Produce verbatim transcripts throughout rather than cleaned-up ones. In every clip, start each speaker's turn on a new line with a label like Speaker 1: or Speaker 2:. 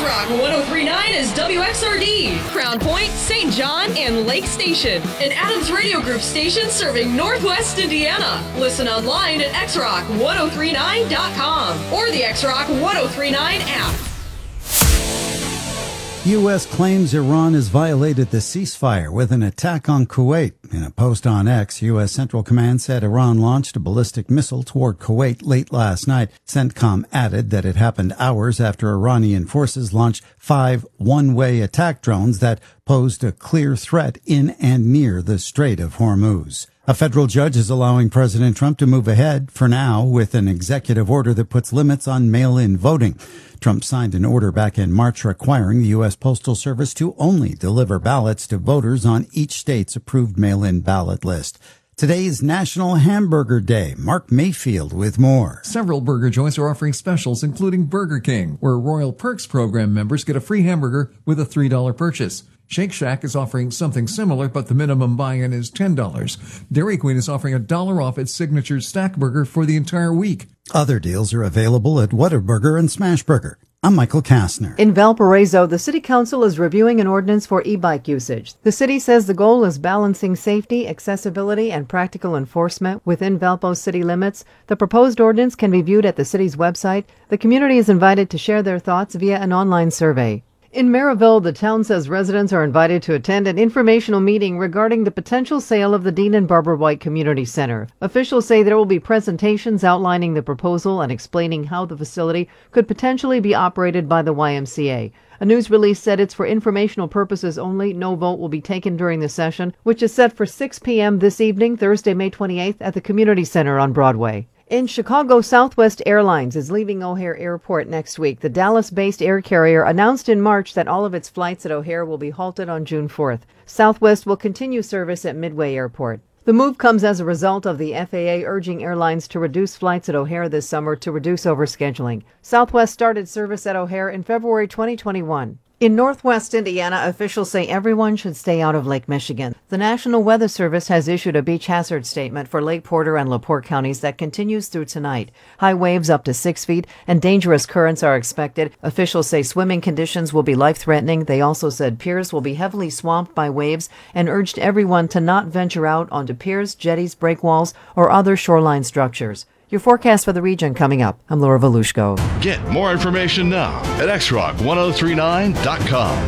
Speaker 1: X-Rock one oh three point nine is W X R D, Crown Point, Saint John, and Lake Station. An Adams Radio Group station serving Northwest Indiana. Listen online at X Rock ten thirty-nine dot com or the X Rock ten thirty-nine app.
Speaker 2: U S claims Iran has violated the ceasefire with an attack on Kuwait. In a post on X, U S Central Command said Iran launched a ballistic missile toward Kuwait late last night. CENTCOM added that it happened hours after Iranian forces launched five one-way attack drones that posed a clear threat in and near the Strait of Hormuz. A federal judge is allowing President Trump to move ahead, for now, with an executive order that puts limits on mail-in voting. Trump signed an order back in March requiring the U S Postal Service to only deliver ballots to voters on each state's approved mail-in ballot list. Today is National Hamburger Day. Mark Mayfield with more.
Speaker 3: Several burger joints are offering specials, including Burger King, where Royal Perks program members get a free hamburger with a three dollars purchase. Shake Shack is offering something similar, but the minimum buy-in is ten dollars. Dairy Queen is offering a dollar off its signature Stack Burger for the entire week.
Speaker 2: Other deals are available at Whataburger and Smashburger. I'm Michael Kastner.
Speaker 4: In Valparaiso, the City Council is reviewing an ordinance for e-bike usage. The city says the goal is balancing safety, accessibility, and practical enforcement within Valpo city limits. The proposed ordinance can be viewed at the city's website. The community is invited to share their thoughts via an online survey. In Maryville, the town says residents are invited to attend an informational meeting regarding the potential sale of the Dean and Barbara White Community Center. Officials say there will be presentations outlining the proposal and explaining how the facility could potentially be operated by the Y M C A. A news release said it's for informational purposes only. No vote will be taken during the session, which is set for six p.m. this evening, Thursday, May twenty-eighth, at the Community Center on Broadway. In Chicago, Southwest Airlines is leaving O'Hare Airport next week. The Dallas-based air carrier announced in March that all of its flights at O'Hare will be halted on June fourth. Southwest will continue service at Midway Airport. The move comes as a result of the F A A urging airlines to reduce flights at O'Hare this summer to reduce overscheduling. Southwest started service at O'Hare in February twenty twenty-one. In Northwest Indiana, officials say everyone should stay out of Lake Michigan. The National Weather Service has issued a beach hazard statement for Lake Porter and LaPorte counties that continues through tonight. High waves up to six feet and dangerous currents are expected. Officials say swimming conditions will be life-threatening. They also said piers will be heavily swamped by waves and urged everyone to not venture out onto piers, jetties, breakwalls, or other shoreline structures. Your forecast for the region coming up. I'm Laura Volushko.
Speaker 5: Get more information now at X Rock ten thirty-nine dot com.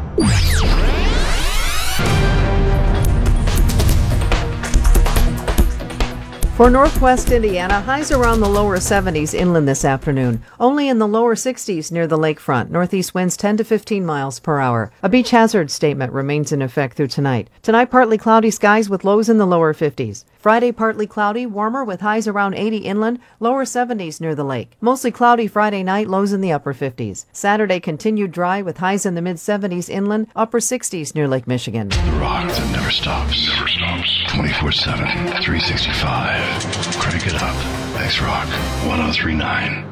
Speaker 4: For Northwest Indiana, highs around the lower seventies inland this afternoon. Only in the lower sixties near the lakefront. Northeast winds ten to fifteen miles per hour. A beach hazard statement remains in effect through tonight. Tonight, partly cloudy skies with lows in the lower fifties. Friday, partly cloudy, warmer with highs around eighty inland, lower seventies near the lake. Mostly cloudy Friday night, lows in the upper fifties. Saturday, continued dry with highs in the mid-seventies inland, upper sixties near Lake Michigan.
Speaker 5: The rock that never stops. Never stops. twenty-four seven, three sixty-five. Crank it up. X Rock ten thirty-nine.